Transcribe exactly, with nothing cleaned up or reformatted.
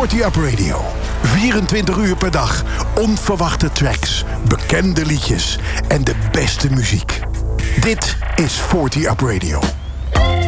forty Up Radio. vierentwintig uur per dag. Onverwachte tracks, bekende liedjes en de beste muziek. Dit is forty Up Radio.